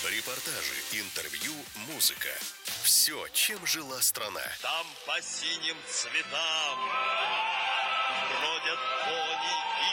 Репортажи, интервью, музыка. Все, чем жила страна. Там по синим цветам бродят кони и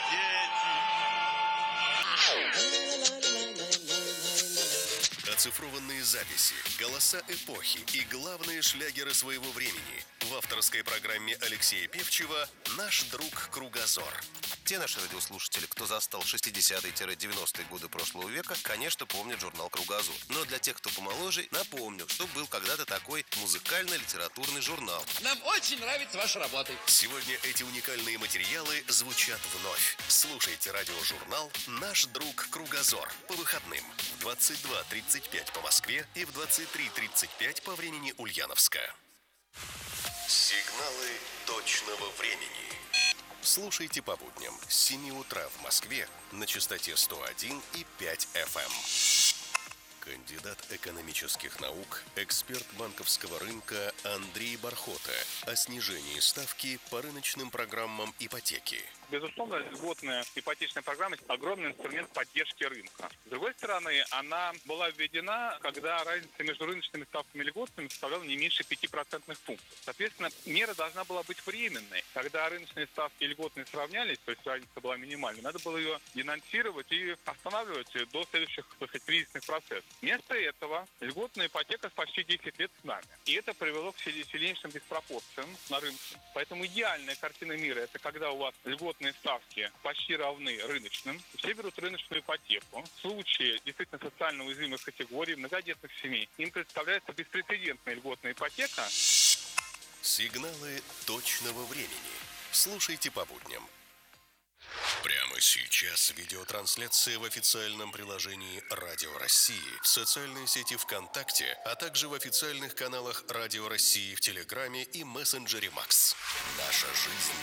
дети. Оцифрованные записи, голоса эпохи и главные шлягеры своего времени. В авторской программе Алексея Певчева «Наш друг Кругозор». Те наши радиослушатели, кто застал 60-е-90-е годы прошлого века, конечно, помнят журнал «Кругозор». Но для тех, кто помоложе, напомню, что был когда-то такой музыкально-литературный журнал. Нам очень нравится ваша работа. Сегодня эти уникальные материалы звучат вновь. Слушайте радиожурнал «Наш друг Кругозор» по выходным в 22:35 по Москве и в 23:35 по времени Ульяновска. Сигналы точного времени. Слушайте по будням с 7 утра в Москве на частоте 101,5 FM. Кандидат экономических наук, эксперт банковского рынка Андрей Бархота о снижении ставки по рыночным программам ипотеки. Безусловно, льготная ипотечная программа – огромный инструмент поддержки рынка. С другой стороны, она была введена, когда разница между рыночными ставками и льготными составляла не меньше 5% пунктов. Соответственно, мера должна была быть временной. Когда рыночные ставки и льготные сравнялись, то есть разница была минимальной, надо было ее денонсировать и останавливать до следующих, так сказать, кризисных процессов. Вместо этого льготная ипотека почти 10 лет с нами. И это привело к сильнейшим диспропорциям на рынке. Поэтому идеальная картина мира – это когда у вас льготные ставки почти равны рыночным. Все берут рыночную ипотеку. В случае действительно социально уязвимых категорий, многодетных семей, им представляется беспрецедентная льготная ипотека. Сигналы точного времени. Слушайте по будням. Прямо сейчас видеотрансляция в официальном приложении Радио России, в социальной сети ВКонтакте, а также в официальных каналах Радио России в Телеграме и мессенджере Макс. Наша жизнь.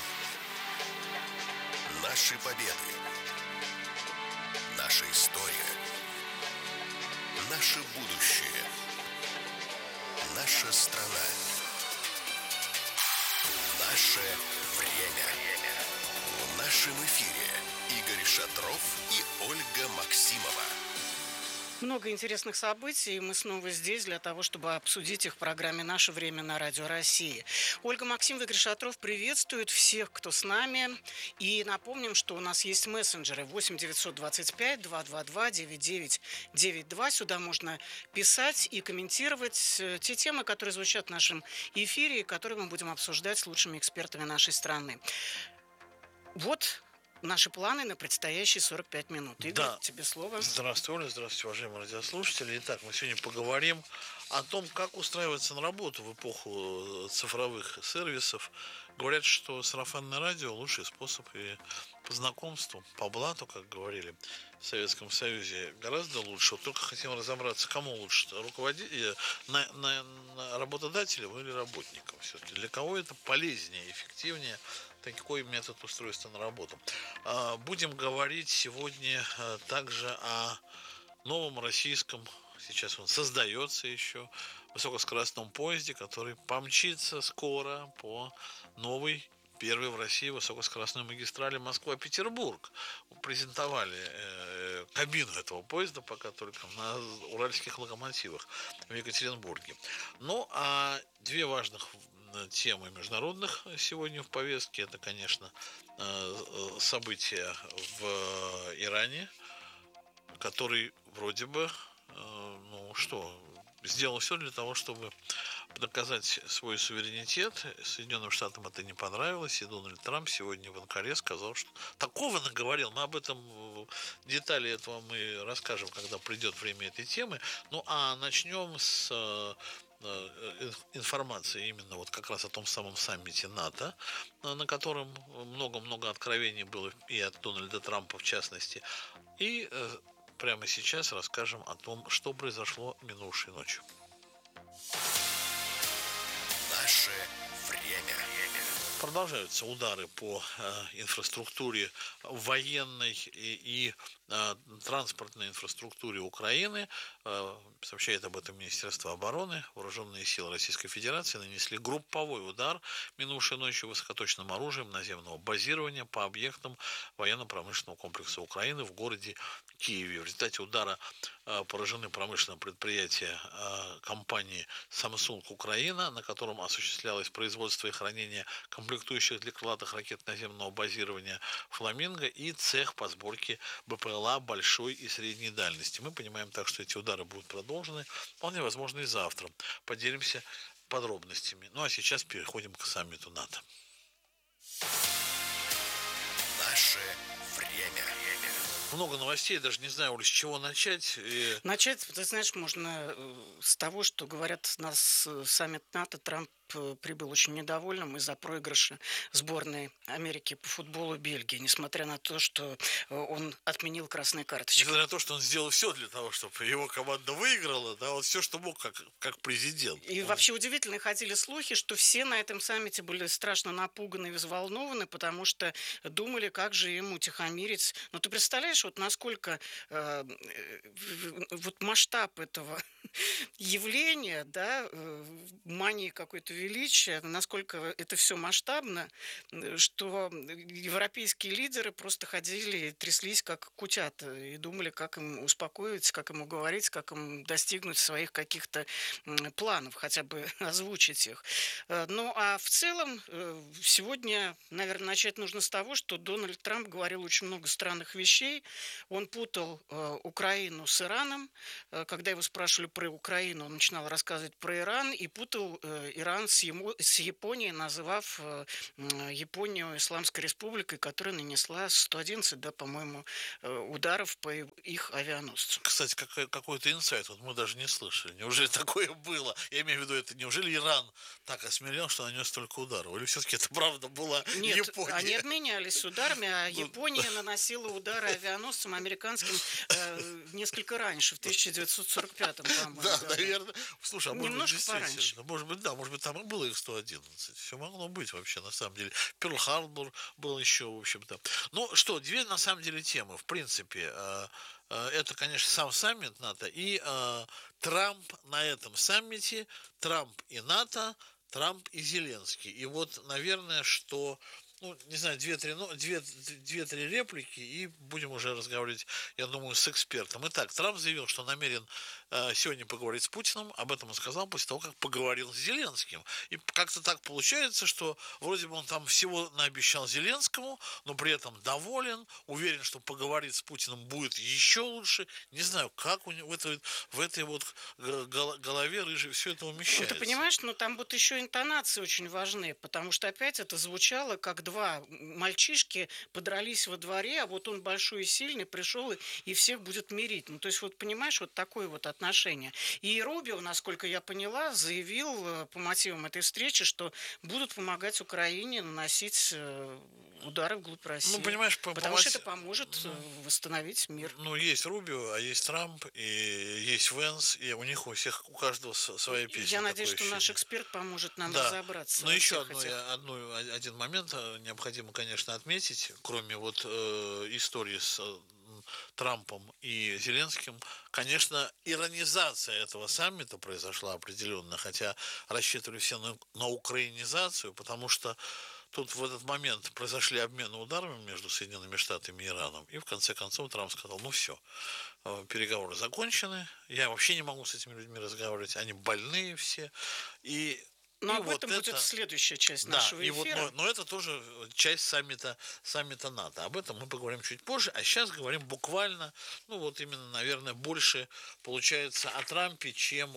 Наши победы. Наша история. Наше будущее. Наша страна. Наше время. В нашем эфире Игорь Шатров и Ольга Максимова. Много интересных событий, и мы снова здесь для того, чтобы обсудить их в программе «Наше время» на Радио России. Ольга Максимова, Игорь Шатров приветствуют всех, кто с нами. И напомним, что у нас есть мессенджеры 8 925 222 9992. Сюда можно писать и комментировать те темы, которые звучат в нашем эфире, и которые мы будем обсуждать с лучшими экспертами нашей страны. Вот наши планы на предстоящие 45 минут. Игорь, да. Тебе слово. Здравствуйте, Оля, здравствуйте, уважаемые радиослушатели. Итак, мы сегодня поговорим о том, как устраиваться на работу в эпоху цифровых сервисов. Говорят, что сарафанное радио – лучший способ и по знакомству, по блату, как говорили в Советском Союзе, гораздо лучше. Вот только хотим разобраться, кому лучше – работодателю или работникам. Все-таки для кого это полезнее, эффективнее такой метод устройства на работу. Будем говорить сегодня также о новом российском, сейчас он создается еще, высокоскоростном поезде, который помчится скоро по новой, первой в России высокоскоростной магистрали Москва-Петербург. Презентовали кабину этого поезда пока только на уральских локомотивах в Екатеринбурге. Ну, а две важных темы международных сегодня в повестке. Это, конечно, события в Иране, который вроде бы, сделал все для того, чтобы доказать свой суверенитет. Соединенным Штатам это не понравилось, и Дональд Трамп сегодня в Анкаре сказал, что такого наговорил. Мы об этом, детали этого мы расскажем, когда придет время этой темы. Ну, а начнем с информации именно вот как раз о том самом саммите НАТО, на котором много-много откровений было и от Дональда Трампа в частности. И прямо сейчас расскажем о том, что произошло минувшей ночью. Наше время. Продолжаются удары по инфраструктуре военной и транспортной инфраструктуре Украины. Сообщает об этом Министерство обороны. Вооруженные силы Российской Федерации нанесли групповой удар минувшей ночью высокоточным оружием наземного базирования по объектам военно-промышленного комплекса Украины в городе Киеве. В результате удара поражены промышленные предприятия компании Samsung Украина, на котором осуществлялось производство и хранение комплектующих для крылатых ракет наземного базирования «Фламинго» и цех по сборке БПЛА большой и средней дальности. Мы понимаем так, что эти удары будут продолжены, вполне возможно, и завтра. Поделимся подробностями. Ну а сейчас переходим к саммиту НАТО. Наше время. Много новостей, даже не знаю, с чего начать. Начать, ты знаешь, можно с того, что говорят, нас саммит НАТО, Трамп прибыл очень недовольным из-за проигрыша сборной Америки по футболу Бельгии, несмотря на то, что он отменил красные карточки. Несмотря на то, что он сделал все для того, чтобы его команда выиграла, да, вот все, что мог, как президент. И вообще удивительно, ходили слухи, что все на этом саммите были страшно напуганы и взволнованы, потому что думали, как же им утихомирить. Но ты представляешь, вот насколько вот масштаб этого явления, да, мании какой-то величия, насколько это все масштабно, что европейские лидеры просто ходили и тряслись как кутята и думали, как им успокоить, как им уговорить, как им достигнуть своих каких-то планов, хотя бы озвучить их. Ну, а в целом сегодня, наверное, начать нужно с того, что Дональд Трамп говорил очень много странных вещей. Он путал Украину с Ираном. Когда его спрашивали про Украину, он начинал рассказывать про Иран и путал Иран с Японией, называв Японию Исламской республикой, которая нанесла 111, да, по-моему, ударов по их авианосцу. Кстати, какой-то инсайт, вот мы даже не слышали. Неужели такое было? Я имею в виду, это неужели Иран так осмелел, что нанес столько ударов? Или все-таки это правда была Япония? Они обменялись ударами, а Япония наносила удары авианосцам американским несколько раньше, в 1945-м, по-моему. Да, наверное. Слушай, а может быть, Немножко пораньше. может быть, да, может быть, там и было их 111. Все могло быть вообще, на самом деле. Перл-Харбор был еще, в общем-то. Ну что, две, на самом деле, темы. В принципе, это, конечно, сам саммит НАТО и Трамп на этом саммите, Трамп и НАТО, Трамп и Зеленский. И вот, наверное, что... Ну, не знаю, две-три реплики, и будем уже разговаривать, я думаю, с экспертом. Итак, Трамп заявил, что намерен сегодня поговорить с Путиным. Об этом он сказал после того, как поговорил с Зеленским. И как-то так получается, что вроде бы он там всего наобещал Зеленскому, но при этом доволен, уверен, что поговорить с Путиным будет еще лучше. Не знаю, как у него в этой вот голове рыжей все это умещается. Ну, ты понимаешь, но там вот еще интонации очень важны, потому что опять это звучало, как два мальчишки подрались во дворе, а вот он большой и сильный пришел и всех будет мирить. Ну, то есть, вот понимаешь, вот такое вот отношение. И Рубио, насколько я поняла, заявил по мотивам этой встречи, что будут помогать Украине наносить удары вглубь России. Ну, понимаешь, потому что это поможет восстановить мир. Ну, есть Рубио, а есть Трамп, и есть Венс, и у них у всех, у каждого своя песня. Я надеюсь, что наш эксперт поможет нам разобраться. Но еще один момент необходимо, конечно, отметить, кроме вот истории с Трампом и Зеленским, конечно, иронизация этого саммита произошла определенно, хотя рассчитывали все на украинизацию, потому что тут в этот момент произошли обмены ударами между Соединенными Штатами и Ираном, и в конце концов Трамп сказал, ну все, переговоры закончены, я вообще не могу с этими людьми разговаривать, они больные все, но об этом будет следующая часть нашего эфира. Вот, но это тоже часть саммита НАТО. Об этом мы поговорим чуть позже. А сейчас говорим буквально, ну вот именно, наверное, больше получается о Трампе, чем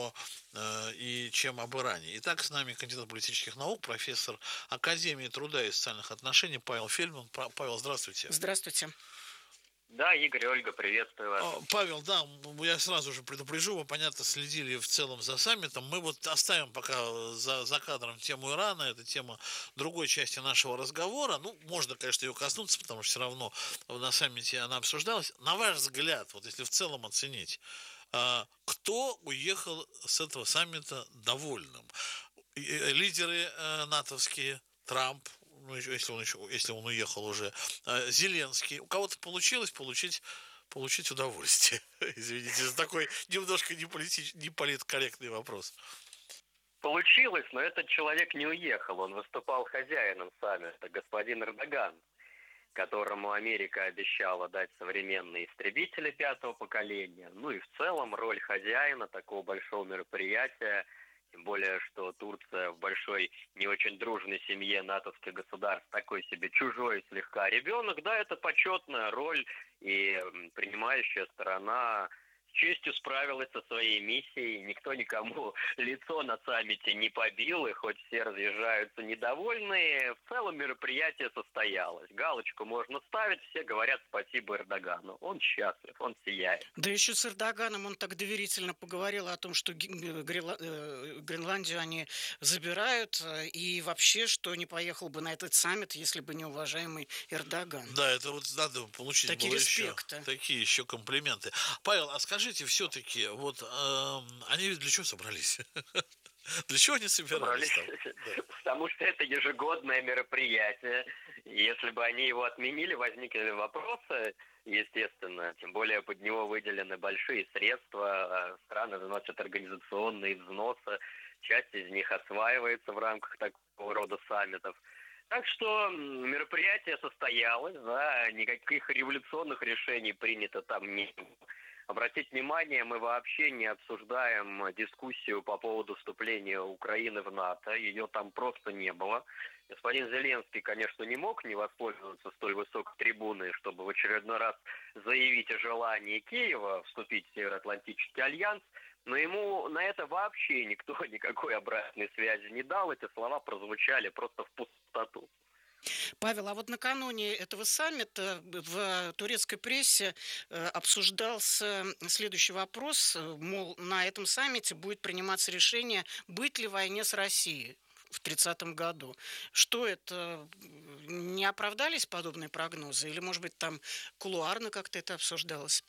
об Иране. Итак, с нами кандидат политических наук, профессор Академии труда и социальных отношений Павел Фельдман. Павел, здравствуйте. Здравствуйте. Да, Игорь и Ольга, приветствую вас. Павел, да, я сразу же предупрежу, вы, понятно, следили в целом за саммитом. Мы вот оставим пока за кадром тему Ирана, это тема другой части нашего разговора. Ну, можно, конечно, ее коснуться, потому что все равно на саммите она обсуждалась. На ваш взгляд, вот если в целом оценить, кто уехал с этого саммита довольным? Лидеры натовские, Трамп, ну, если он уехал уже, Зеленский. У кого-то получилось получить удовольствие. Извините за такой немножко не политкорректный вопрос. Получилось, но этот человек не уехал. Он выступал хозяином саммита, господин Эрдоган. которому Америка обещала дать современные истребители 5-го поколения. Ну и в целом роль хозяина такого большого мероприятия, тем более, что Турция в большой, не очень дружной семье натовских государств, такой себе чужой слегка ребенок, да, это почетная роль, и принимающая сторона с честью справилась со своей миссией, никто никому лицо на саммите не побил, и хоть все разъезжаются недовольные, в целом мероприятие состоялось. Галочку можно ставить, все говорят спасибо Эрдогану. Он счастлив, он сияет. Да еще с Эрдоганом он так доверительно поговорил о том, что Гренландию они забирают, и вообще, что не поехал бы на этот саммит, если бы не уважаемый Эрдоган. Да, это вот надо получить такие было респекты. Такие еще комплименты. Павел, а скажите, все-таки, вот они ведь для чего собрались? Для чего они собирались там? Потому что это ежегодное мероприятие. Если бы они его отменили, возникли вопросы, естественно. Тем более под него выделены большие средства. Страны вносят организационные взносы. Часть из них осваивается в рамках такого рода саммитов. Так что мероприятие состоялось, да, никаких революционных решений принято там не было. Обратите внимание, мы вообще не обсуждаем дискуссию по поводу вступления Украины в НАТО. Ее там просто не было. Господин Зеленский, конечно, не мог не воспользоваться столь высокой трибуной, чтобы в очередной раз заявить о желании Киева вступить в Североатлантический альянс. Но ему на это вообще никто никакой обратной связи не дал. Эти слова прозвучали просто в пустоту. Павел, а вот накануне этого саммита в турецкой прессе обсуждался следующий вопрос, мол, на этом саммите будет приниматься решение, быть ли войне с Россией в 30-м году. Что это? Не оправдались подобные прогнозы? Или, может быть, там кулуарно как-то это обсуждалось?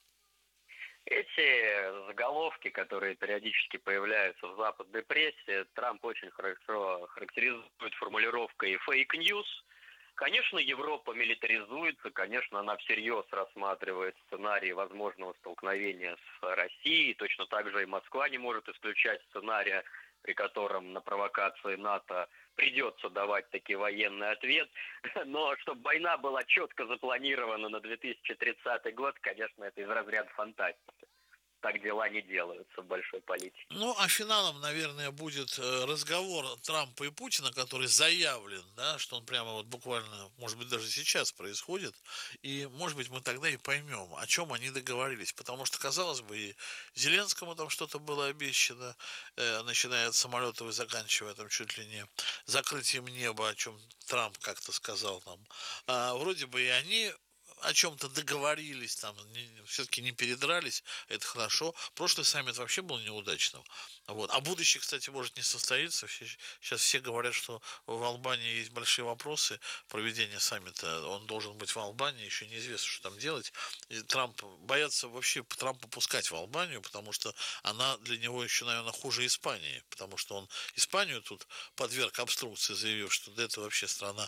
Эти заголовки, которые периодически появляются в западной прессе, Трамп очень хорошо характеризует формулировкой «фейк-ньюс». Конечно, Европа милитаризуется, конечно, она всерьез рассматривает сценарий возможного столкновения с Россией. Точно так же и Москва не может исключать сценария, при котором на провокации НАТО придется давать таки военный ответ. Но чтобы война была четко запланирована на 2030 год, конечно, это из разряда фантастики. Так дела не делаются в большой политике. Ну, а финалом, наверное, будет разговор Трампа и Путина, который заявлен, да, что он прямо вот буквально, может быть, даже сейчас происходит, и, может быть, мы тогда и поймем, о чем они договорились, потому что, казалось бы, и Зеленскому там что-то было обещано, начиная от самолетов и заканчивая там чуть ли не закрытием неба, о чем Трамп как-то сказал нам, вроде бы и они о чем-то договорились, там все-таки не передрались, это хорошо. Прошлый саммит вообще был неудачным. Вот. А будущий, кстати, может не состоиться. Сейчас все говорят, что в Албании есть большие вопросы проведения саммита. Он должен быть в Албании, еще неизвестно, что там делать. И Трамп боятся вообще Трампа пускать в Албанию, потому что она для него еще, наверное, хуже Испании, потому что он Испанию тут подверг обструкции, заявив, что да это вообще страна,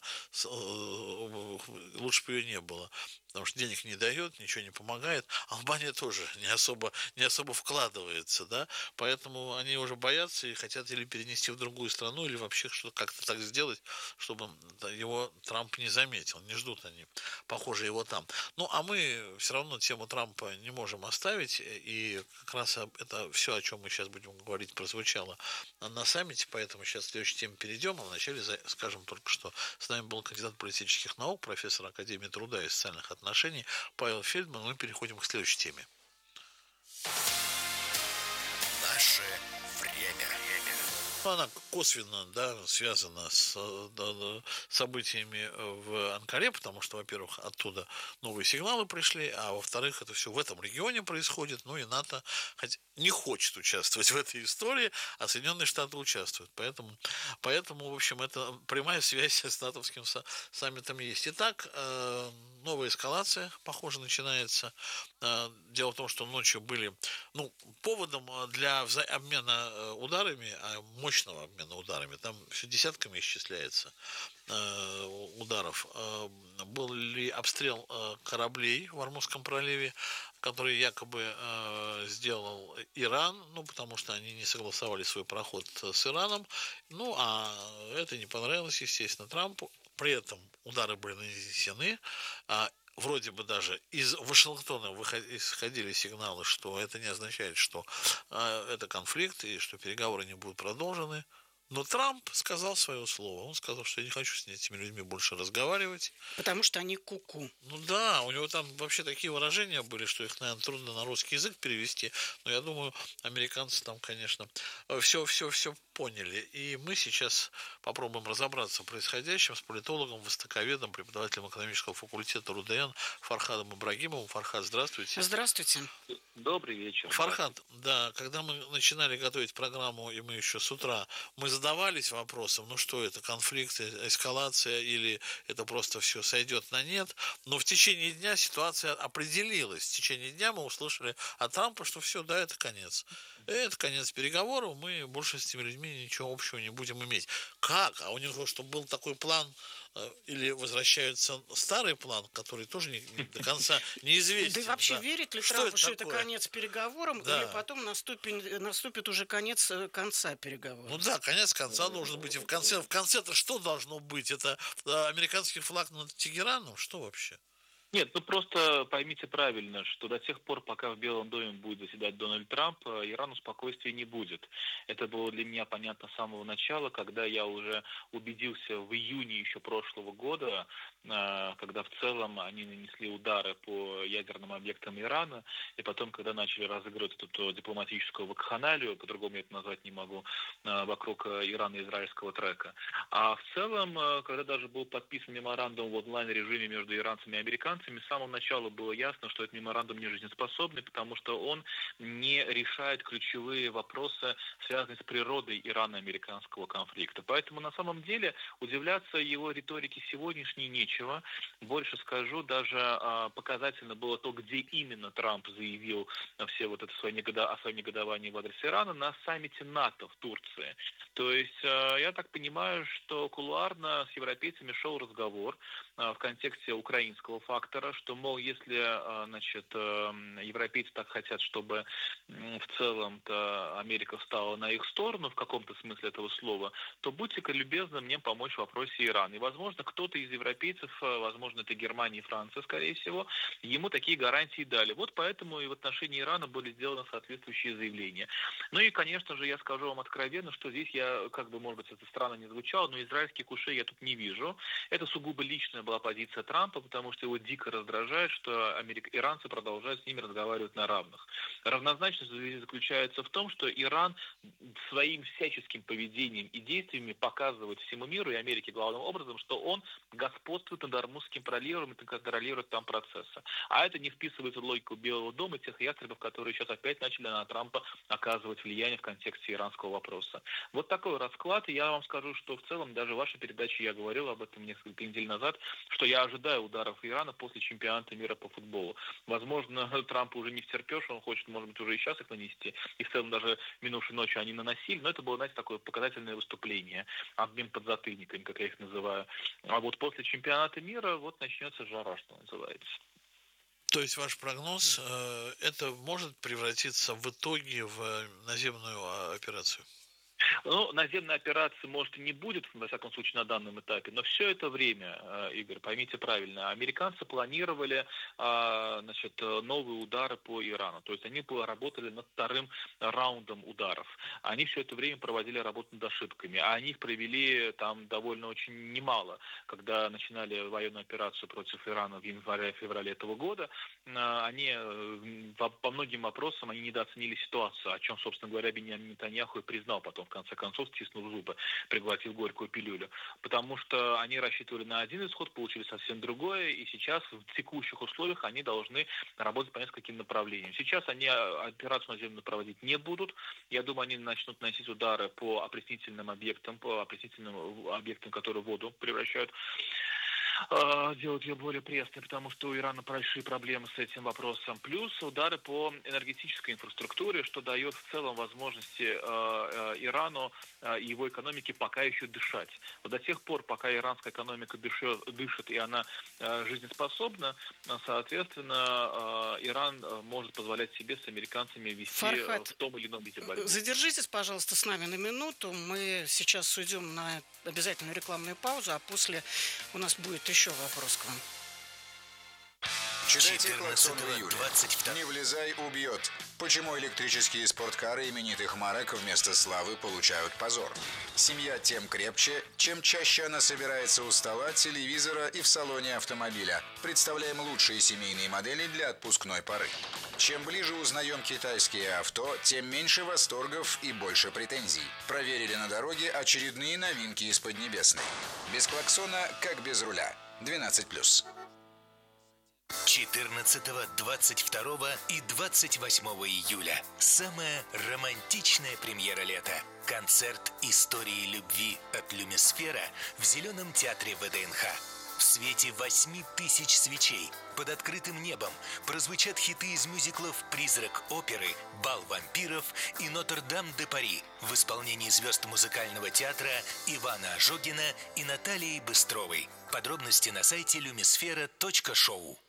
лучше бы ее не было. Потому что денег не дает, ничего не помогает. Албания тоже не особо вкладывается, да, поэтому они уже боятся и хотят или перенести в другую страну, или вообще что как-то так сделать, чтобы его Трамп не заметил. Не ждут они, похоже, его там. Ну, а мы все равно тему Трампа не можем оставить, и как раз это все, о чем мы сейчас будем говорить, прозвучало на саммите, поэтому сейчас к следующей теме перейдем, а вначале скажем только, что с нами был кандидат политических наук, профессор Академии труда и социальных отношений Павел Фельдман. Мы переходим к следующей теме. Наше время. Она косвенно, да, связана с событиями в Анкаре, потому что, во-первых, оттуда новые сигналы пришли, а во-вторых, это все в этом регионе происходит, ну и НАТО не хочет участвовать в этой истории, а Соединенные Штаты участвуют. Поэтому, в общем, это прямая связь с натовским саммитом есть. Итак, новая эскалация, похоже, начинается. Дело в том, что ночью были, поводом для обмена ударами, мощного обмена ударами, там все десятками исчисляется ударов, был ли обстрел кораблей в Ормузском проливе, который якобы сделал Иран, потому что они не согласовали свой проход с Ираном, а это не понравилось, естественно, Трампу. При этом удары были нанесены. Вроде бы даже из Вашингтона исходили сигналы, что это не означает, что это конфликт и что переговоры не будут продолжены. Но Трамп сказал свое слово. Он сказал, что я не хочу с этими людьми больше разговаривать. Потому что они ку-ку. Ну да, у него там вообще такие выражения были, что их, наверное, трудно на русский язык перевести. Но я думаю, американцы там, конечно, все поняли. И мы сейчас попробуем разобраться в происходящем с политологом, востоковедом, преподавателем экономического факультета РУДН Фархадом Ибрагимовым. Фархад, здравствуйте. Здравствуйте. Добрый вечер. Фархад, да, когда мы начинали готовить программу, и мы еще с утра, мы задавались вопросом, ну что это, конфликт, эскалация, или это просто все сойдет на нет. Но в течение дня ситуация определилась. В течение дня мы услышали от Трампа, что все, да, это конец. Это конец переговоров, мы больше с этими людьми ничего общего не будем иметь. Как? А у него что, был такой план, или возвращается старый план, который тоже до конца неизвестен. Да и вообще верит ли Трамп, что это конец переговорам, да. или потом наступит уже конец конца переговоров? Ну да, конец конца должен быть. И в конце-то что должно быть? Это американский флаг над Тегераном? Что вообще? Нет, ну просто поймите правильно, что до тех пор, пока в Белом доме будет заседать Дональд Трамп, Ирану спокойствия не будет. Это было для меня понятно с самого начала, когда я уже убедился в июне еще прошлого года, когда в целом они нанесли удары по ядерным объектам Ирана, и потом, когда начали разыгрывать эту дипломатическую вакханалию, по-другому я это назвать не могу, вокруг Ирано-израильского трека. А в целом, когда даже был подписан меморандум в онлайн-режиме между иранцами и американцами, с самого начала было ясно, что этот меморандум не жизнеспособный, потому что он не решает ключевые вопросы, связанные с природой ирано-американского конфликта. Поэтому на самом деле удивляться его риторике сегодняшней нечего. Больше скажу, даже показательно было то, где именно Трамп заявил все вот это свои негодования в адрес Ирана на саммите НАТО в Турции. То есть я так понимаю, что кулуарно с европейцами шел разговор в контексте украинского фактора, что, мол, если, европейцы так хотят, чтобы в целом-то Америка встала на их сторону в каком-то смысле этого слова, то будьте-ка любезны мне помочь в вопросе Ирана. И, возможно, кто-то из европейцев, возможно, это Германия и Франция, скорее всего, ему такие гарантии дали. Вот поэтому и в отношении Ирана были сделаны соответствующие заявления. Ну и, конечно же, я скажу вам откровенно, что здесь я, может быть, это странно не звучало, но израильских ушей я тут не вижу. Это сугубо личная была позиция Трампа, потому что его дико раздражает, что иранцы продолжают с ними разговаривать на равных. Равнозначность заключается в том, что Иран своим всяческим поведением и действиями показывает всему миру и Америке главным образом, что он господствует над Ормузским проливом и контролирует там процессы. А это не вписывается в логику Белого дома и тех ястребов, которые сейчас опять начали на Трампа оказывать влияние в контексте иранского вопроса. Вот такой расклад. И я вам скажу, что в целом даже в вашей передаче я говорил об этом несколько недель назад, что я ожидаю ударов Ирана после чемпионата мира по футболу. Возможно, Трамп уже не втерпешь, он хочет, может быть, уже и сейчас их нанести. И в целом даже минувшей ночью они наносили, но это было, знаете, такое показательное выступление, обмен подзатыльниками, как я их называю. А вот после чемпионата мира вот начнется жара, что называется. То есть ваш прогноз, это может превратиться в итоге в наземную операцию? Ну, наземной операции, может, и не будет, во всяком случае, на данном этапе, но все это время, Игорь, поймите правильно, американцы планировали, новые удары по Ирану. То есть они работали над вторым раундом ударов. Они все это время проводили работу над ошибками, а они их провели там довольно очень немало. Когда начинали военную операцию против Ирана в январе-феврале этого года, они по многим вопросам они недооценили ситуацию, о чем, собственно говоря, Биньямин Нетаньяху и признал потом, в конце концов, стиснув зубы, приглотив горькую пилюлю. Потому что они рассчитывали на один исход, получили совсем другое, и сейчас в текущих условиях они должны работать по нескольким направлениям. Сейчас они операцию наземную проводить не будут. Я думаю, они начнут наносить удары по опреснительным объектам, которые воду превращают, делать ее более пресной, потому что у Ирана большие проблемы с этим вопросом. Плюс удары по энергетической инфраструктуре, что дает в целом возможности Ирану и его экономике пока еще дышать. Вот до тех пор, пока иранская экономика дышит и она жизнеспособна, соответственно, Иран может позволять себе с американцами вести Фархад, в том или ином виде борьбу. Задержитесь, пожалуйста, с нами на минуту. Мы сейчас уйдем на обязательную рекламную паузу, а после у нас будет Вот еще вопрос к вам. Читайте «Клаксон» в июле. «Не влезай, убьет». Почему электрические спорткары именитых марок вместо славы получают позор? Семья тем крепче, чем чаще она собирается у стола, телевизора и в салоне автомобиля. Представляем лучшие семейные модели для отпускной поры. Чем ближе узнаем китайские авто, тем меньше восторгов и больше претензий. Проверили на дороге очередные новинки из Поднебесной. Без клаксона, как без руля. 12+. 14, 22 и 28 июля. Самая романтичная премьера лета. Концерт «Истории любви» от «Люмисфера» в Зеленом театре ВДНХ. В свете 8000 свечей под открытым небом прозвучат хиты из мюзиклов «Призрак оперы», «Бал вампиров» и «Нотр-Дам-де-Пари» в исполнении звезд музыкального театра Ивана Ожогина и Натальи Быстровой. Подробности на сайте lumisfera.show.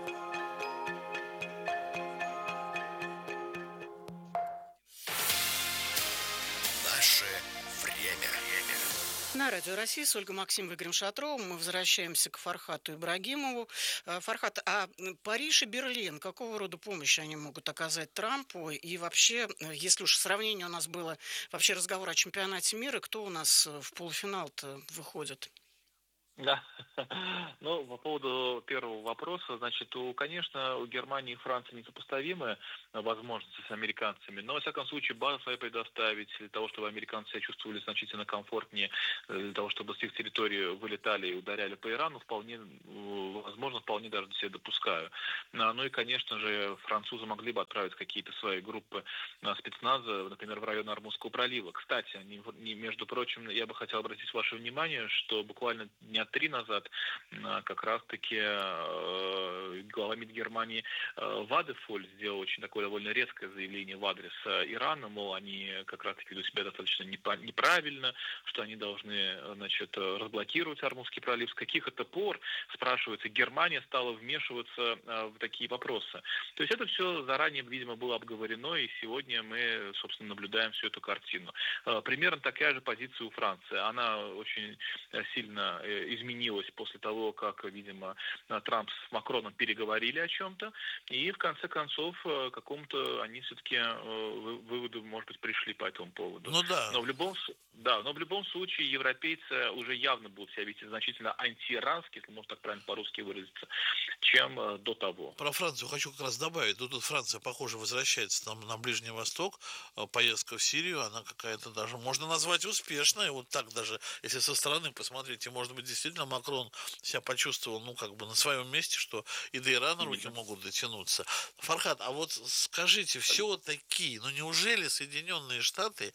Наше время. На Радио России с Ольгой Максимовой и Игорем Шатровым мы возвращаемся к Фархату Ибрагимову. Фархат, а Париж и Берлин, какого рода помощь они могут оказать Трампу? И вообще, если уж сравнение у нас было, вообще разговор о чемпионате мира, кто у нас в полуфинал-то выходит? Да. Ну, по поводу первого вопроса, значит, конечно, у Германии и Франции несопоставимые возможности с американцами, но, во всяком случае, базу свою предоставить для того, чтобы американцы себя чувствовали значительно комфортнее, для того, чтобы с их территории вылетали и ударяли по Ирану, вполне возможно, вполне даже себе допускаю. Ну и, конечно же, французы могли бы отправить какие-то свои группы спецназа, например, в район Ормузского пролива. Кстати, между прочим, я бы хотел обратить ваше внимание, что буквально дня 3 назад как раз-таки глава МИД Германии Вадефоль сделал очень такое довольно резкое заявление в адрес Ирана, мол, они как раз-таки ведут себя достаточно неправильно, что они должны, значит, разблокировать Ормузский пролив. С каких это пор, спрашивается, Германия стала вмешиваться в такие вопросы? То есть это все заранее, видимо, было обговорено, и сегодня мы, собственно, наблюдаем всю эту картину. Примерно такая же позиция у Франции. Она очень сильно изменилась после того, как, видимо, Трамп с Макроном переговорили о чем-то, и в конце концов к какому-то они все-таки выводу, может быть, пришли по этому поводу. Ну да. Но в любом случае европейцы уже явно будут себя вести значительно антиирански, если можно так правильно по-русски выразиться, чем до того. Про Францию хочу как раз добавить. Тут Франция, похоже, возвращается там на Ближний Восток. Поездка в Сирию, она какая-то даже можно назвать успешной. Вот так даже, если со стороны посмотреть, и, может быть, действительно Макрон себя почувствовал, ну, как бы на своем месте, что и до Ирана руки могут дотянуться. Фархат, а вот скажите, все-таки, ну, неужели Соединенные Штаты,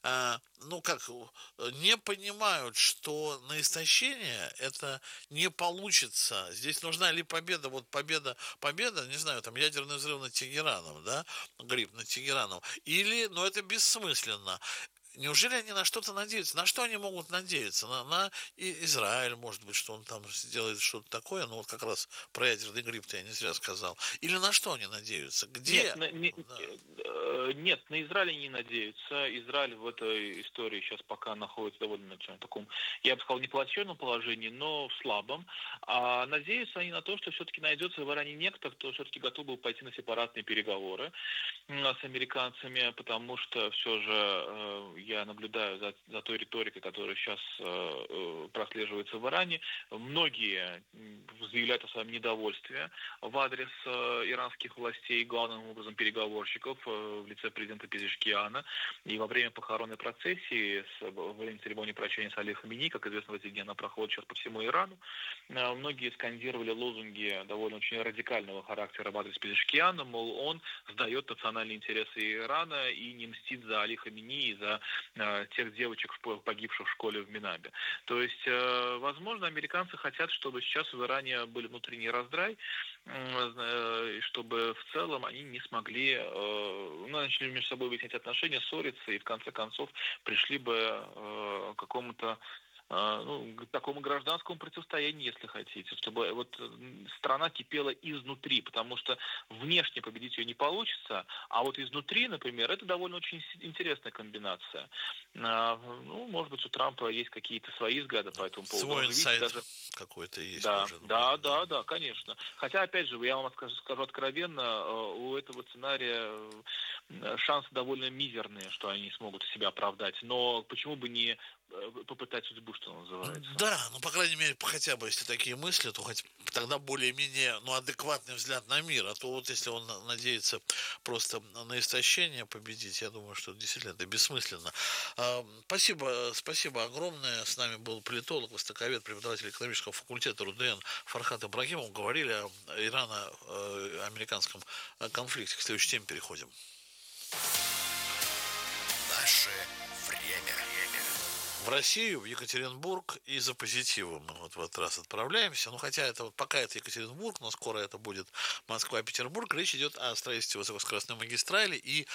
не понимают, что на истощение это не получится? Здесь нужна ли победа, вот победа, не знаю, там, ядерный взрыв над Тегераном, да, гриб над Тегераном, или, ну, это бессмысленно. Неужели они на что-то надеются? На что они могут надеяться? На Израиль, может быть, что он там сделает что-то такое? Ну, вот как раз про ядерный гриб-то я не зря сказал. Или на что они надеются? Где? Нет, на Израиль они не надеются. Израиль в этой истории сейчас пока находится довольно в таком, я бы сказал, не плачевном положении, но в слабом. А надеются они на то, что все-таки найдется в Иране некто, кто все-таки готов был пойти на сепаратные переговоры с американцами, потому что все же я наблюдаю за той риторикой, которая сейчас прослеживается в Иране. Многие заявляют о своем недовольстве в адрес иранских властей, главным образом переговорщиков в лице президента Пезешкиана. И во время похоронной процессии, во время церемонии прощания с Али Хамини, как известно, в эти дни она проходит сейчас по всему Ирану, многие скандировали лозунги довольно очень радикального характера в адрес Пезешкиана, мол, он сдает национальные интересы Ирана и не мстит за Али Хамини и за тех девочек, погибших в школе в Минабе. То есть, возможно, американцы хотят, чтобы сейчас в Иране был внутренний раздрай, чтобы в целом они не смогли, начали между собой выяснять отношения, ссориться и в конце концов пришли бы к какому-то к такому гражданскому противостоянию, если хотите, чтобы вот страна кипела изнутри, потому что внешне победить ее не получится, а вот изнутри, например, это довольно очень интересная комбинация. Может быть, у Трампа есть какие-то свои взгляды по этому поводу. Свой инсайт какой-то есть. Да, может быть. да, конечно. Хотя, опять же, я вам скажу откровенно, у этого сценария шансы довольно мизерные, что они смогут себя оправдать. Но почему бы не попытать судьбу, что называется. Да, по крайней мере, хотя бы, если такие мысли, то хоть тогда более-менее, адекватный взгляд на мир. А то вот если он надеется просто на истощение победить, я думаю, что действительно это бессмысленно. Спасибо огромное. С нами был политолог, востоковед, преподаватель экономического факультета РУДН Фархат Ибрагимов. Говорили о ирано-американском конфликте. К следующей теме переходим. Наше время. В Россию, в Екатеринбург, и за позитивом мы в этот раз отправляемся. Хотя это пока это Екатеринбург, но скоро это будет Москва и Петербург. Речь идет о строительстве высокоскоростной магистрали и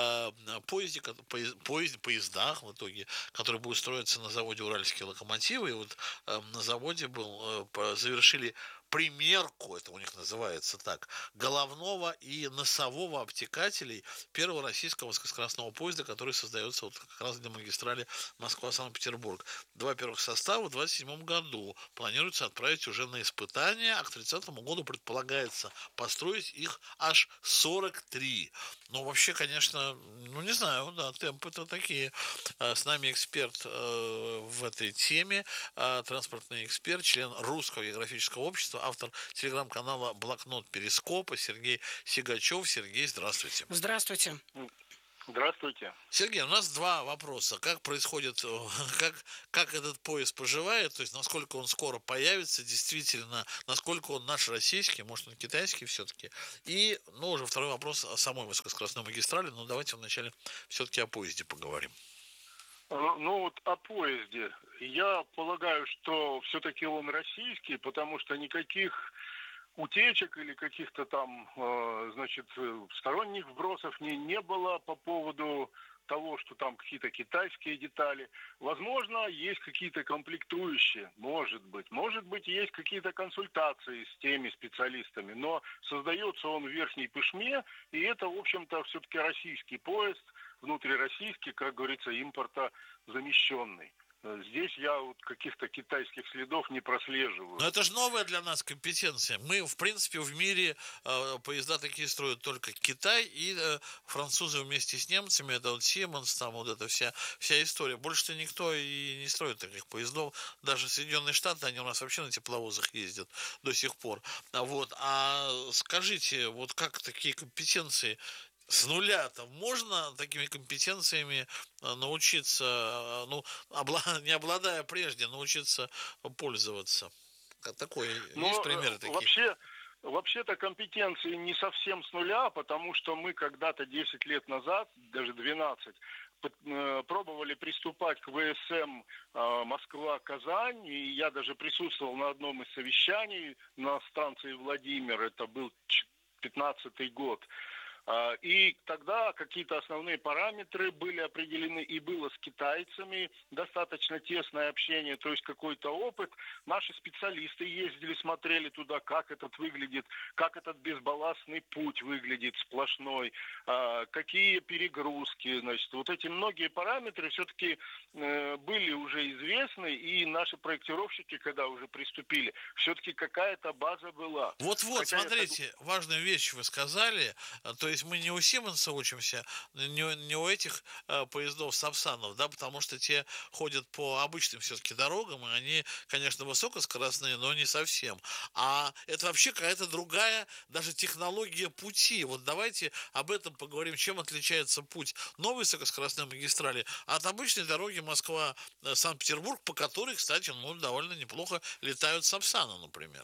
поездах в итоге, которые будут строиться на заводе «Уральские локомотивы». И вот на заводе завершили примерку, это у них называется так, головного и носового обтекателей первого российского высокоскоростного поезда, который создается вот как раз для магистрали Москва-Санкт-Петербург. 2 первых состава в 2027 году планируется отправить уже на испытания, а к 30 году предполагается построить их аж 43. Вообще, конечно, не знаю, да, темпы-то такие. С нами эксперт в этой теме, транспортный эксперт, член Русского географического общества, автор телеграм-канала «Блокнот Перископа» Сергей Сигачев. Сергей, здравствуйте. Здравствуйте. Здравствуйте. Сергей, у нас два вопроса. Как происходит, как этот поезд поживает, то есть насколько он скоро появится, действительно, насколько он наш российский, может он китайский все-таки. И, уже второй вопрос о самой высокоскоростной магистрали, но давайте вначале все-таки о поезде поговорим. О поезде. Я полагаю, что все-таки он российский, потому что никаких утечек или каких-то там, сторонних вбросов не было по поводу того, что там какие-то китайские детали. Возможно, есть какие-то комплектующие, может быть, есть какие-то консультации с теми специалистами, но создается он в Верхней Пышме, и это, в общем-то, все-таки российский поезд, внутрироссийский, как говорится, импортозамещенный. Здесь я каких-то китайских следов не прослеживаю. Но это же новая для нас компетенция. Мы, в принципе, в мире поезда такие строят только Китай и французы вместе с немцами. Это вот Siemens, там вот эта вся история. Больше-то никто и не строит таких поездов. Даже Соединенные Штаты, они у нас вообще на тепловозах ездят до сих пор. А скажите, вот как такие компетенции с нуля-то можно такими компетенциями научиться, не обладая прежде, научиться пользоваться? Такое, есть примеры такие? Вообще-то компетенции не совсем с нуля, потому что мы когда-то 10 лет назад, даже 12, пробовали приступать к ВСМ Москва-Казань, и я даже присутствовал на одном из совещаний на станции Владимир, это был 15-й год. И тогда какие-то основные параметры были определены, и было с китайцами достаточно тесное общение, то есть какой-то опыт. Наши специалисты ездили, смотрели туда, как этот выглядит, как этот безбалластный путь выглядит сплошной, какие перегрузки. Вот эти многие параметры все-таки были уже известны, и наши проектировщики, когда уже приступили, все-таки какая-то база была. Вот-вот, смотрите, важную вещь вы сказали, то есть мы не у Сименса учимся, не у этих поездов Сапсанов, да, потому что те ходят по обычным все-таки дорогам, и они, конечно, высокоскоростные, но не совсем. А это вообще какая-то другая даже технология пути. Вот давайте об этом поговорим, чем отличается путь новой высокоскоростной магистрали от обычной дороги Москва-Санкт-Петербург, по которой, кстати, довольно неплохо летают Сапсаны, например.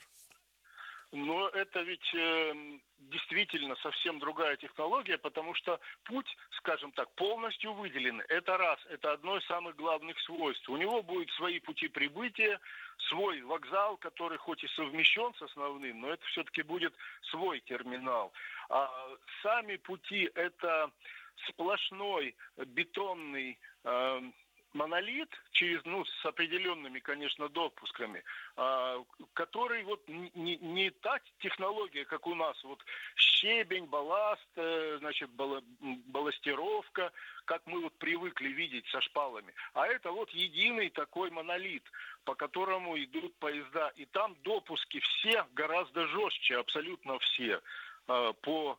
Но это ведь действительно совсем другая технология, потому что путь, скажем так, полностью выделен. Это раз, это одно из самых главных свойств. У него будут свои пути прибытия, свой вокзал, который хоть и совмещен с основным, но это все-таки будет свой терминал. А сами пути – это сплошной бетонный монолит с определенными, конечно, допусками, который вот не та технология, как у нас, вот щебень, балласт, значит, балластировка, как мы вот привыкли видеть со шпалами, а это вот единый такой монолит, по которому идут поезда, и там допуски все гораздо жестче, абсолютно все, по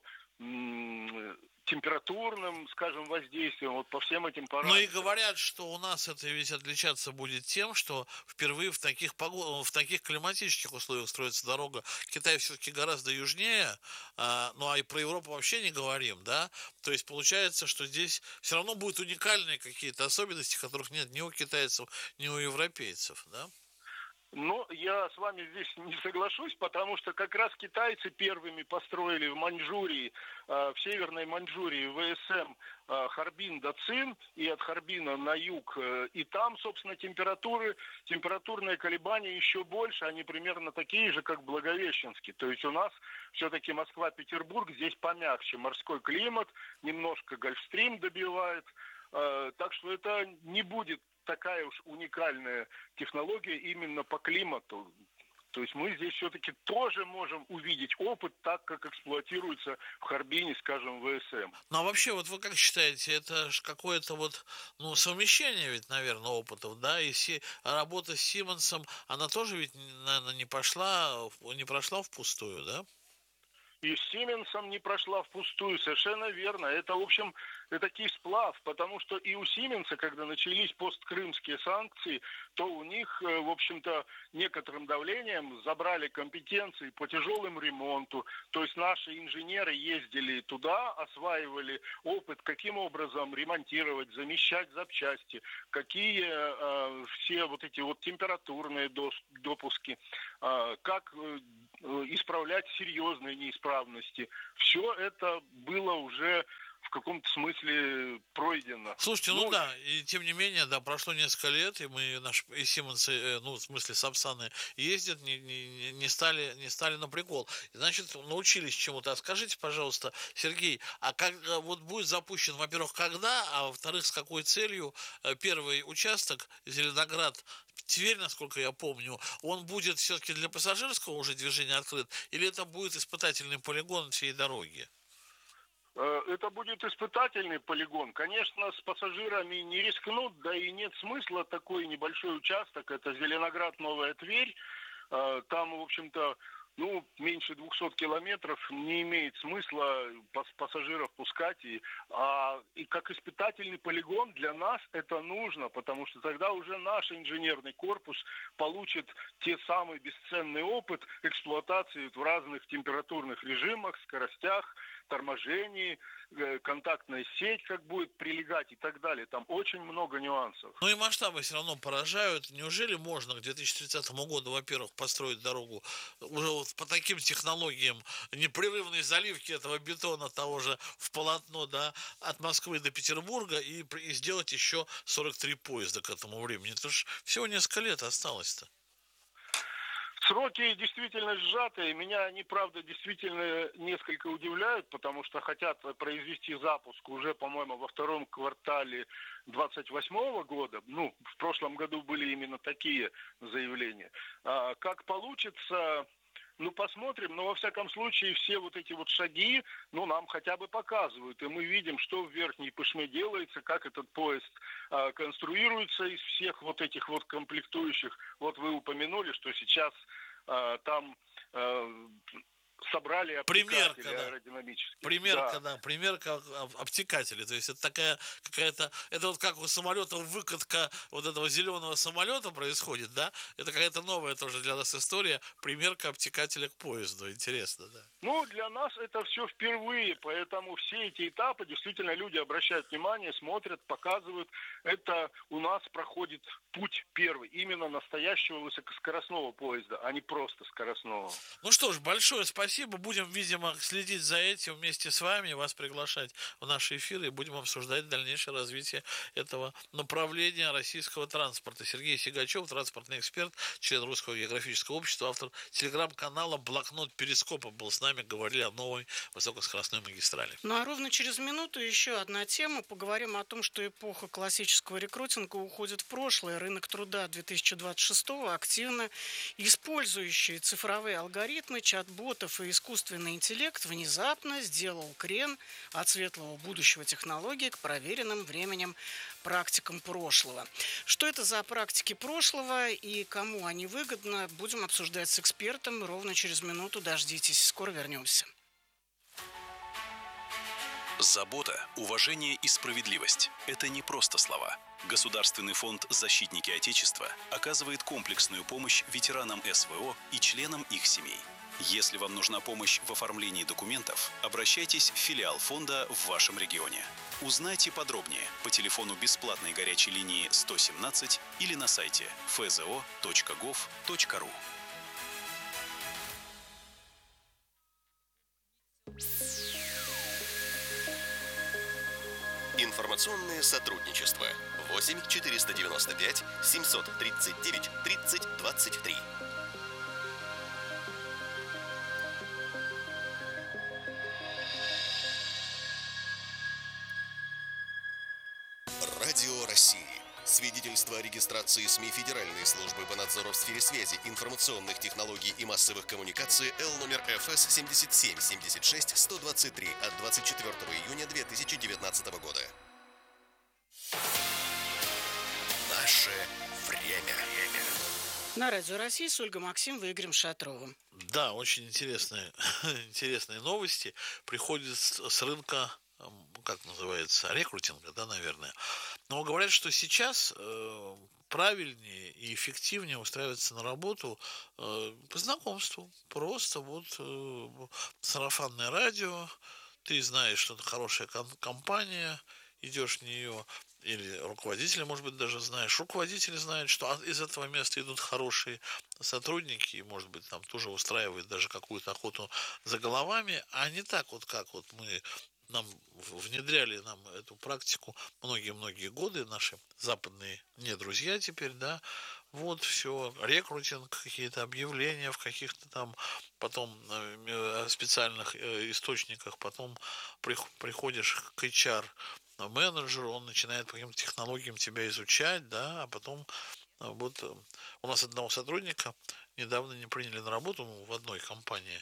температурным, скажем, воздействием, вот по всем этим параметрам. Ну и говорят, что у нас это ведь отличаться будет тем, что впервые в таких климатических условиях строится дорога. Китай все-таки гораздо южнее, ну а и про Европу вообще не говорим, да? То есть получается, что здесь все равно будут уникальные какие-то особенности, которых нет ни у китайцев, ни у европейцев, да? Но я с вами здесь не соглашусь, потому что как раз китайцы первыми построили в Маньчжурии, в Северной Маньчжурии, ВСМ Харбин-Дацин, и от Харбина на юг. И там, собственно, температурные колебания еще больше, они примерно такие же, как в Благовещенске. То есть у нас все-таки Москва-Петербург, здесь помягче морской климат, немножко Гольфстрим добивает. Так что это не будет такая уж уникальная технология именно по климату. То есть мы здесь все-таки тоже можем увидеть опыт так, как эксплуатируется в Харбине, скажем, ВСМ. Ну а вообще, вот вы как считаете, это же какое-то вот, совмещение ведь, наверное, опытов, да, и работа с Симмонсом, она тоже ведь, наверное, не прошла впустую, да? И с Сименсом не прошла впустую, совершенно верно. Это, в общем, этакий сплав, потому что и у Сименса, когда начались посткрымские санкции, то у них, в общем-то, некоторым давлением забрали компетенции по тяжелому ремонту. То есть наши инженеры ездили туда, осваивали опыт, каким образом ремонтировать, замещать запчасти, какие все вот эти вот температурные допуски, как исправлять серьезные неисправности. Все это было уже в каком-то смысле пройдено. Слушайте, да, и тем не менее, да, прошло несколько лет, и мы, и Симмонсы, в смысле Сапсаны, ездят, не стали на прикол. Значит, научились чему-то. А скажите, пожалуйста, Сергей, а как вот будет запущен, во-первых, когда, а во-вторых, с какой целью первый участок Зеленоград-Тверь, насколько я помню, он будет все-таки для пассажирского уже движения открыт, или это будет испытательный полигон всей дороги? Это будет испытательный полигон. Конечно, с пассажирами не рискнут, да и нет смысла такой небольшой участок. Это Зеленоград-Новая Тверь. Там, в общем-то, меньше 200 километров, не имеет смысла пассажиров пускать. И как испытательный полигон для нас это нужно, потому что тогда уже наш инженерный корпус получит те самый бесценный опыт эксплуатации в разных температурных режимах, скоростях, торможении, контактная сеть как будет прилегать и так далее. Там очень много нюансов. Ну и масштабы все равно поражают. Неужели можно к 2030 году, во-первых, построить дорогу уже вот по таким технологиям, непрерывной заливки этого бетона того же в полотно, да, от Москвы до Петербурга и сделать еще 43 поезда к этому времени? Это же всего несколько лет осталось-то. Сроки действительно сжатые. Меня они, правда, действительно несколько удивляют, потому что хотят произвести запуск уже, по-моему, во втором квартале 28 года. В прошлом году были именно такие заявления. Как получится... посмотрим, но во всяком случае все вот эти вот шаги, нам хотя бы показывают, и мы видим, что в Верхней Пышме делается, как этот поезд конструируется из всех вот этих вот комплектующих. Вот вы упомянули, что сейчас там собрали обтекатели аэродинамические. Примерка обтекателей. То есть это такая какая-то, это вот как у самолета выкатка вот этого зеленого самолета происходит, да? Это какая-то новая тоже для нас история, примерка обтекателя к поезду. Интересно, да? Для нас это все впервые, поэтому все эти этапы действительно люди обращают внимание, смотрят, показывают. Это у нас проходит путь первый, именно настоящего высокоскоростного поезда, а не просто скоростного. Ну что ж, большое спасибо спасибо. Будем, видимо, следить за этим вместе с вами, вас приглашать в наши эфиры и будем обсуждать дальнейшее развитие этого направления российского транспорта. Сергей Сигачев, транспортный эксперт, член Русского географического общества, автор телеграм-канала «Блокнот Перископа» был с нами, говорили о новой высокоскоростной магистрали. Ну а ровно через минуту еще одна тема. Поговорим о том, что эпоха классического рекрутинга уходит в прошлое. Рынок труда 2026-го активно использующий цифровые алгоритмы, чат-ботов и искусственный интеллект внезапно сделал крен от светлого будущего технологий к проверенным временем практикам прошлого. Что это за практики прошлого и кому они выгодны, будем обсуждать с экспертом ровно через минуту. Дождитесь, скоро вернемся. Забота, уважение и справедливость – это не просто слова. Государственный фонд «Защитники Отечества» оказывает комплексную помощь ветеранам СВО и членам их семей. Если вам нужна помощь в оформлении документов, обращайтесь в филиал фонда в вашем регионе. Узнайте подробнее по телефону бесплатной горячей линии 117 или на сайте fzo.gov.ru. Информационное сотрудничество. 8 495 739 30 23. Радио России. Свидетельство о регистрации СМИ Федеральной службы по надзору в сфере связи, информационных технологий и массовых коммуникаций Л номер ФС 77-76-123 от 24 июня 2019 года. Наше время. На Радио России с Ольгой Максимовой и Игорем Шатровым. Да, очень интересные новости. Приходят с рынка, как называется, рекрутинга, да, наверное. Но говорят, что сейчас правильнее и эффективнее устраиваться на работу по знакомству. Просто вот сарафанное радио, ты знаешь, что это хорошая компания, идешь в нее, или руководителя, может быть, даже знаешь. Руководители знают, что из этого места идут хорошие сотрудники, и, может быть, там тоже устраивают даже какую-то охоту за головами, а не так вот, как вот нам внедряли эту практику многие-многие годы, наши западные не друзья теперь, да, вот все, рекрутинг, какие-то объявления в каких-то там потом специальных источниках, потом приходишь к HR-менеджеру, он начинает по каким-то технологиям тебя изучать, да, а потом вот у нас одного сотрудника недавно не приняли на работу, в одной компании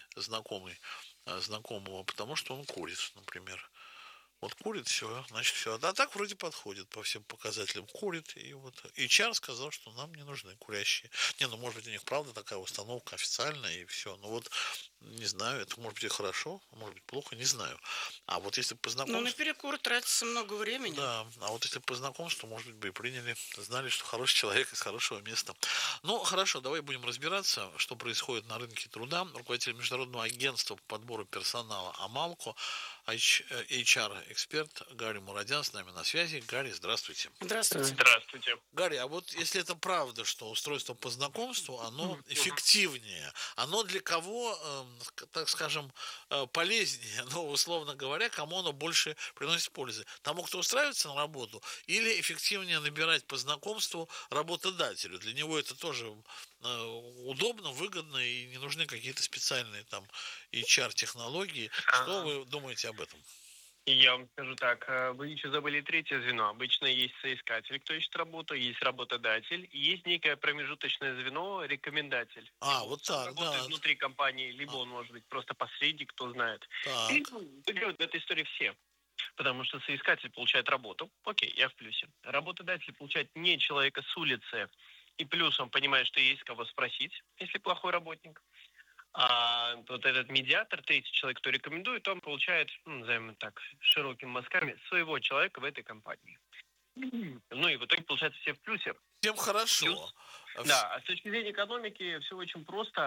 знакомого, потому что он курит, например. Вот курит, все, значит, все. А так вроде подходит по всем показателям. Курит, и вот HR сказал, что нам не нужны курящие. Может быть, у них правда такая установка официальная, и все. Но вот, не знаю, это может быть и хорошо, может быть плохо, не знаю. А вот если по знакомству... на перекур тратится много времени. Да, а вот если по знакомству, может быть, бы и приняли, знали, что хороший человек из хорошего места. Ну, хорошо, давай будем разбираться, что происходит на рынке труда. Руководитель Международного агентства по подбору персонала «Амалко», HR-эксперт Гарри Мурадян с нами на связи. Гарри, здравствуйте. Здравствуйте. Здравствуйте. Гарри, а вот если это правда, что устройство по знакомству, оно эффективнее, оно для кого, так скажем, полезнее, условно говоря, кому оно больше приносит пользы? Тому, кто устраивается на работу, или эффективнее набирать по знакомству работодателю? Для него это тоже удобно, выгодно, и не нужны какие-то специальные там HR-технологии. Что вы думаете об этом? Я вам скажу так, вы еще забыли третье звено. Обычно есть соискатель, кто ищет работу, есть работодатель, и есть некое промежуточное звено, рекомендатель. Вот так, работает внутри компании, либо он может быть просто посредник, кто знает. И выигрывают в этой истории все. Потому что соискатель получает работу, окей, я в плюсе. Работодатель получает не человека с улицы, и плюс он понимает, что есть кого спросить, если плохой работник. А вот этот медиатор, третий человек, кто рекомендует, он получает, назовем так, широкими мазками своего человека в этой компании. Ну и в итоге, получается, все в плюсе. Всем хорошо. Да, а с точки зрения экономики все очень просто.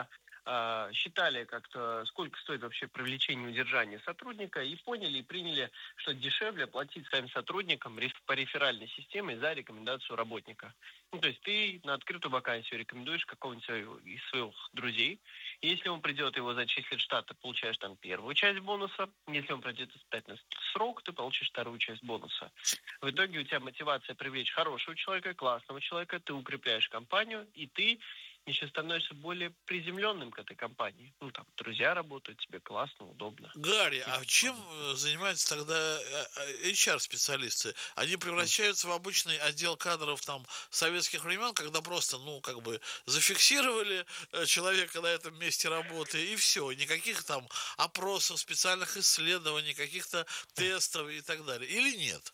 считали как-то, сколько стоит вообще привлечение и удержание сотрудника, и поняли и приняли, что дешевле платить своим сотрудникам по реферальной системе за рекомендацию работника. Ну, то есть ты на открытую вакансию рекомендуешь какого-нибудь из своих друзей. Если он придет, его зачислят в штат, ты получаешь там первую часть бонуса. Если он пройдет испытательный срок, ты получишь вторую часть бонуса. В итоге у тебя мотивация привлечь хорошего человека, классного человека, ты укрепляешь компанию, и ты еще становишься более приземленным к этой компании. Ну, там, друзья работают, тебе классно, удобно. Гарри, а чем занимаются тогда HR-специалисты? Они превращаются в обычный отдел кадров там советских времен, когда просто, зафиксировали человека на этом месте работы, и все. Никаких там опросов, специальных исследований, каких-то тестов и так далее. Или нет?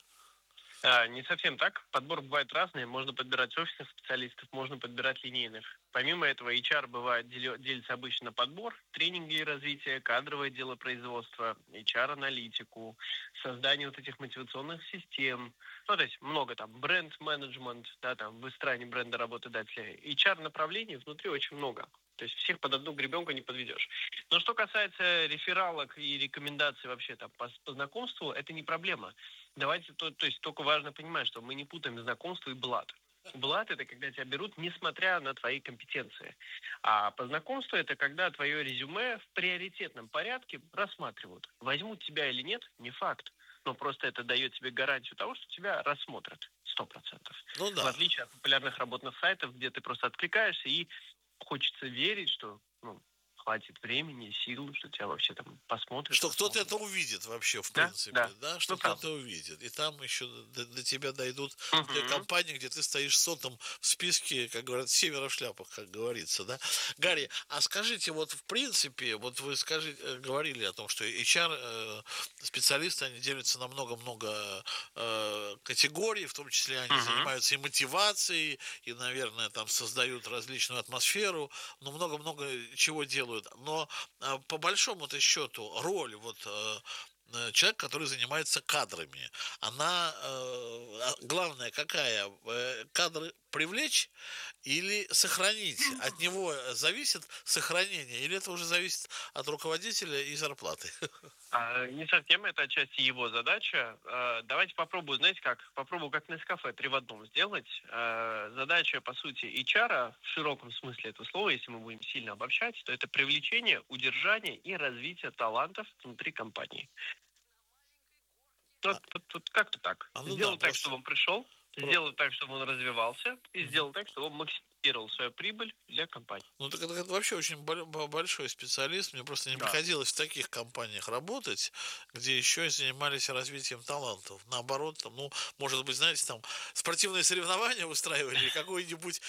Не совсем так. Подбор бывает разный. Можно подбирать офисных специалистов, можно подбирать линейных. Помимо этого, HR бывает делится обычно на подбор, тренинги и развитие, кадровое дело производства, HR-аналитику, создание вот этих мотивационных систем. Ну, то есть много там бренд-менеджмент, да, там выстраивание бренда работодателя. HR-направлений внутри очень много. То есть всех под одну гребенку не подведешь. Но что касается рефералок и рекомендаций вообще там по знакомству, это не проблема. Давайте, то есть только важно понимать, что мы не путаем знакомство и блат. Блат – это когда тебя берут, несмотря на твои компетенции. А по знакомству – это когда твое резюме в приоритетном порядке рассматривают. Возьмут тебя или нет – не факт. Но просто это дает тебе гарантию того, что тебя рассмотрят 100%. Ну, да. В отличие от популярных работных сайтов, где ты просто откликаешься и хочется верить, что хватит времени, сил, что тебя вообще там посмотрят. Что кто-то это увидит вообще, в принципе, да? Что кто-то увидит. И там еще до тебя дойдут те компании, где ты стоишь сотым в списке, как говорят, семеро в шляпах, как говорится, да? Гарри, а скажите, вот в принципе, вот вы говорили о том, что HR-специалисты, они делятся на много-много категорий, в том числе они занимаются и мотивацией, и, наверное, там создают различную атмосферу, но много-много чего делают. Но по большому-то счету роль человек, который занимается кадрами, она главная какая? Кадры привлечь или сохранить? От него зависит сохранение, или это уже зависит от руководителя и зарплаты? Не совсем, это отчасти его задача. Давайте попробую, знаете как? Попробую как Нескафе 3 в одном сделать. Задача, по сути, HR в широком смысле этого слова, если мы будем сильно обобщать, то это привлечение, удержание и развитие талантов внутри компании. Вот как-то так. Сделать так, чтобы он пришел, сделать так, чтобы он развивался, и сделать так, чтобы он максимизировал свою прибыль для компании. Ну, так это вообще очень большой специалист. Мне просто не приходилось в таких компаниях работать, где еще и занимались развитием талантов. Наоборот, там, может быть, знаете, там спортивные соревнования устраивали, какой-нибудь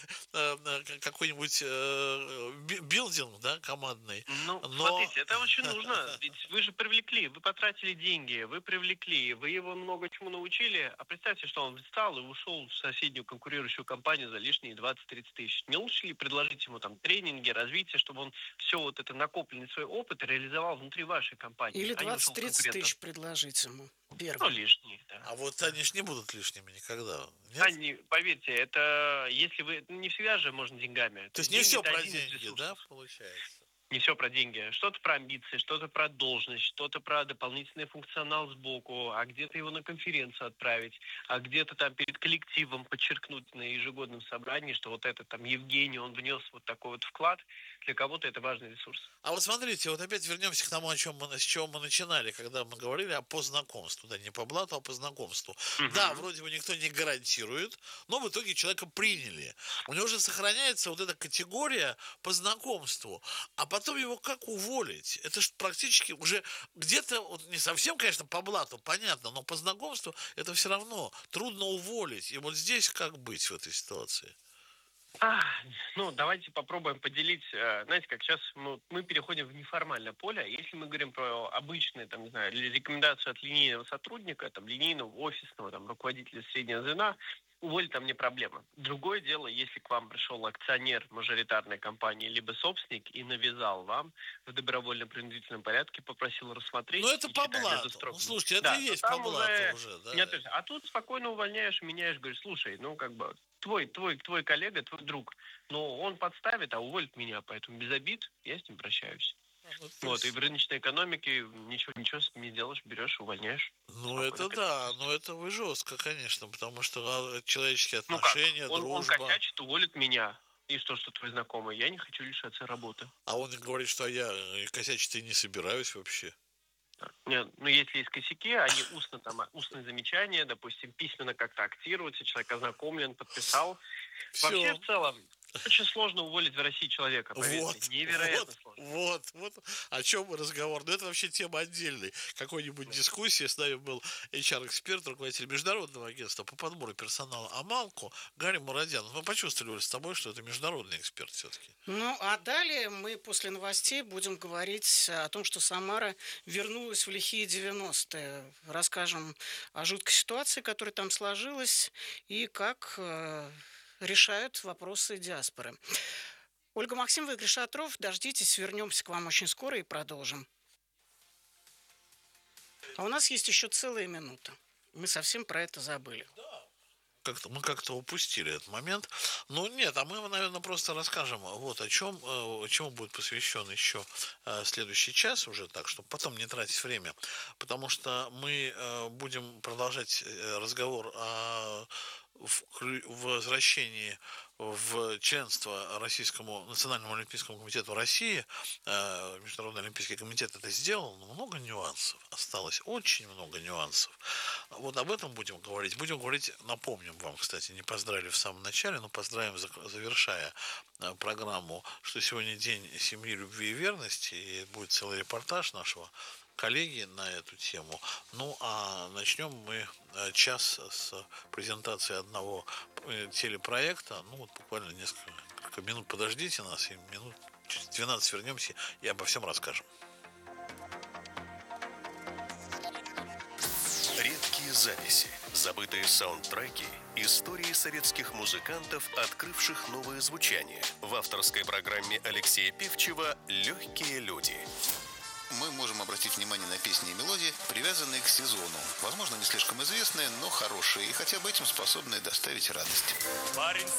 билдинг, да, командный. Смотрите, это очень нужно. Ведь вы же привлекли, вы потратили деньги, вы привлекли, вы его много чему научили, а представьте, что он встал и ушел в соседнюю конкурирующую компанию за лишние 20-30 тысяч. Не лучше ли предложить ему там тренинги, развитие, чтобы он все вот это накопленный свой опыт реализовал внутри вашей компании? Или 20-30 тысяч предложить ему. Ну, лишние, да. А вот они ж не будут лишними никогда. Нет? Поверьте, это если вы... Не всегда же можно деньгами. То есть не все про деньги, да, получается? Не все про деньги. Что-то про амбиции, что-то про должность, что-то про дополнительный функционал сбоку, а где-то его на конференцию отправить, а где-то там перед коллективом подчеркнуть на ежегодном собрании, что вот этот там Евгений, он внес вот такой вот вклад. Для кого-то это важный ресурс. А вот смотрите, вот опять вернемся к тому, с чего мы начинали, когда мы говорили по знакомству. Да, не по блату, а по знакомству. Да, вроде бы никто не гарантирует, но в итоге человека приняли. У него же сохраняется вот эта категория по знакомству. А потом его как уволить? Это же практически уже где-то, вот не совсем, конечно, по блату, понятно, но по знакомству это все равно трудно уволить. И вот здесь как быть в этой ситуации? Давайте попробуем поделить. Знаете, как сейчас мы переходим в неформальное поле. Если мы говорим про обычные, там, не знаю, рекомендацию от линейного сотрудника, там, линейного, офисного, там, руководителя среднего звена, уволить там не проблема. Другое дело, если к вам пришел акционер мажоритарной компании, либо собственник, и навязал вам в добровольно-принудительном порядке, попросил рассмотреть. Ну, это по блату. Ну, слушайте, это и есть по блату уже. Да. Нет, а тут спокойно увольняешь, меняешь, говоришь, слушай, ну, как бы, твой коллега, твой друг, но он подставит, а уволит меня, поэтому без обид я с ним прощаюсь. Вот, и в рыночной экономике ничего с этим не сделаешь, берешь, увольняешь. Ну, это да, но это вы жестко, конечно, потому что человеческие отношения, дружба. Он косячит, уволит меня. И что твой знакомый? Я не хочу лишаться работы. А он говорит, что я косячить и не собираюсь вообще. Нет, ну, если есть косяки, они устные замечания, допустим, письменно как-то актируются, человек ознакомлен, подписал. Всё. Вообще, в целом, очень сложно уволить в России человека, поверьте. Невероятно сложно. Вот. О чем разговор? Ну, это вообще тема отдельной. Какой-нибудь дискуссии. С нами был HR-эксперт, руководитель международного агентства по подбору персонала Амалко Гарри Мурадян. Мы почувствовали с тобой, что это международный эксперт все-таки. Ну, а далее мы после новостей будем говорить о том, что Самара вернулась в лихие 90-е. Расскажем о жуткой ситуации, которая там сложилась, и как решают вопросы диаспоры. Ольга Максимова, Игорь Шатров, дождитесь, вернемся к вам очень скоро и продолжим. А у нас есть еще целая минута. Мы совсем про это забыли. Мы как-то упустили этот момент. Ну, нет, а мы, наверное, просто расскажем вот о чем, чему будет посвящен еще следующий час уже, так, чтобы потом не тратить время. Потому что мы будем продолжать разговор о возвращении в членство Российскому Национальному Олимпийскому комитету России. Международный Олимпийский комитет это сделал, но много нюансов осталось, очень много нюансов. Вот об этом будем говорить. Будем говорить, напомним вам, кстати, не поздравили в самом начале, но поздравим, завершая программу, что сегодня день семьи, любви и верности, и будет целый репортаж нашего коллеги на эту тему. Ну, а начнем мы час с презентации одного телепроекта. Ну, вот буквально несколько минут подождите нас, и минут через 12 вернемся и обо всем расскажем. Редкие записи, забытые саундтреки, истории советских музыкантов, открывших новое звучание. В авторской программе Алексея Певчева «Легкие люди». Мы можем обратить внимание на песни и мелодии, привязанные к сезону. Возможно, не слишком известные, но хорошие, и хотя бы этим способные доставить радость.